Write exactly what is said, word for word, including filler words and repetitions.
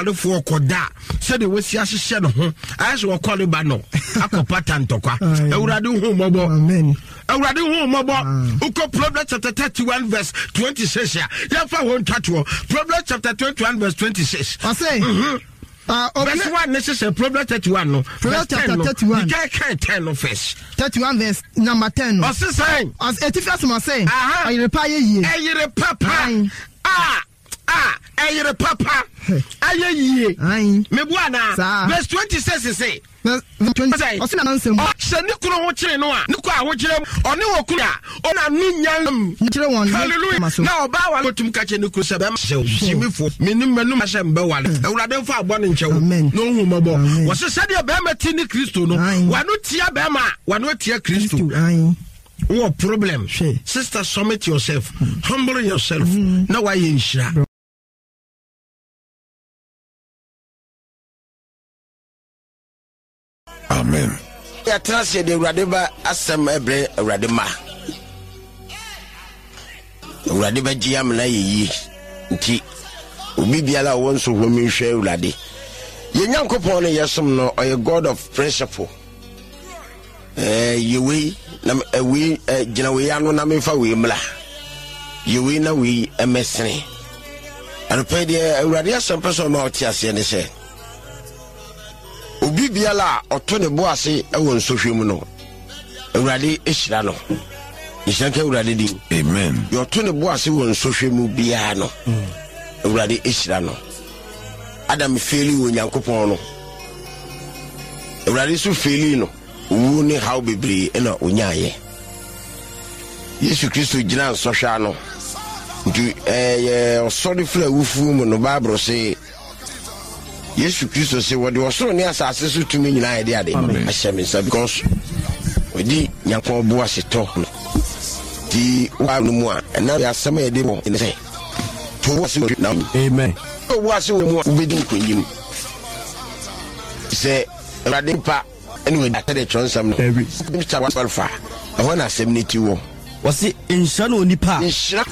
the four koda said the was Yasha no as we call it bano akopata ntokwa Ewurade hu mobo amen Ewurade hu mobo uko Proverbs chapter thirty-one verse twenty-six ya fa won twatwo Proverbs chapter twenty-one verse twenty-six I say Uh, okay. Verse one necessary Proverbs thirty-one no. Proverbs chapter thirty-one. You can't ten no first. thirty-one verse number ten. No. What's the saying? As eighty-first must say. Aha. I repay ye. I repapa. Ah. Ah. I repapa. Aye ye. Aye. Me buana. Verse twenty-six is say. Verse twenty. What's the answer? Oh, se ni kuno ho kire no a. Ni kwa ho kire. Oni wo kuno a. Ona nu nyam. Kire won. Hallelujah. Now ba wa gotum ka che ni kuno se be simifo. Minim manu ma se mbe wale. Ewurade fa abo ne nchewo. No hu mabo. Wo se se de be ma ti ni Kristo no. Wa no tia be ma. Wa no tia Kristo. Aye. What problem? Sister, submit yourself. Humble yourself. Now why you share? Amen. Ya trust the Radeba asem ebre Radema. Radeba jiam na yi nti obi biala won so homi hwe Urade. Ye Nyankopon ne yesom no oye God of principle. Eh yewe na we gina we anu na mefa we mla. Yewe na we emesene. Anpe de Urade asem person ma otiase ne se. Obi biala oto ne bo ase e won sohwe mu no Urade ehira no ishanka Urade di amen yo to ne bo ase won sohwe mu bia no Urade ehira no Adam feli wo Nyankopon no Urade so feli no wo ne how bebre e na onyaye Yesu Kristo gina sohwa no nti eh osori fla wufu mu no Bible say Yesu Kristo say what was so near asase so to me nyina ide ade ahyem because we di Nyankopon bo aseto di wa no mu a na ya sama ide mo in say to was now amen to was wo mu be di nkonyim say Urade pa anyway that the transam every Mister Wasfalfa I want asem niti wo was it in shano nipa